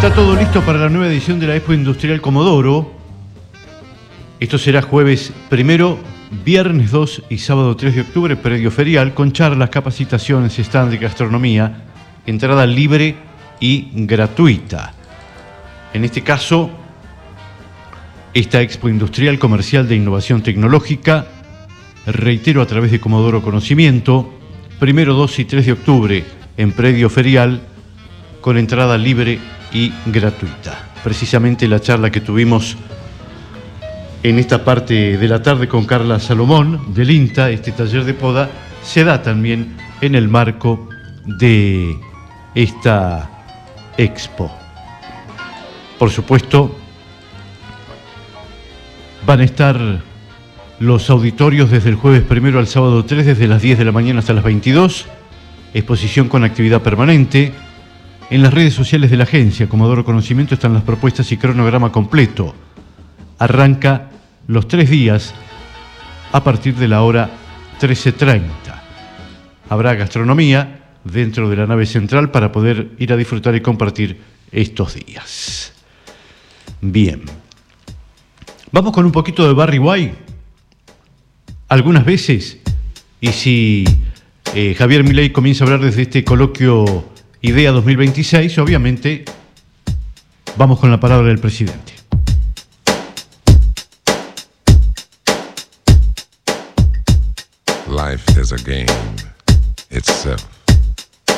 Está todo listo para la nueva edición de la Expo Industrial Comodoro. Esto será jueves 1, viernes 2 y sábado 3 de octubre, predio ferial, con charlas, capacitaciones, stand de gastronomía, entrada libre y gratuita. En este caso, esta Expo Industrial Comercial de Innovación Tecnológica, reitero, a través de Comodoro Conocimiento, 1, 2 y 3 de octubre, en predio ferial, con entrada libre y gratuita. Precisamente la charla que tuvimos en esta parte de la tarde con Carla Salomón del INTA, este taller de poda, se da también en el marco de esta expo. Por supuesto, van a estar los auditorios desde el jueves 1 al sábado 3, desde las 10 de la mañana hasta las 22, exposición con actividad permanente. En las redes sociales de la agencia Comodoro Conocimiento están las propuestas y cronograma completo. Arranca los 3 días a partir de la hora 13:30. Habrá gastronomía dentro de la nave central para poder ir a disfrutar y compartir estos días. Bien. Vamos con un poquito de Barry White. Algunas veces, y si Javier Milei comienza a hablar desde este coloquio Idea 2026, obviamente vamos con la palabra del presidente. Life is a game itself.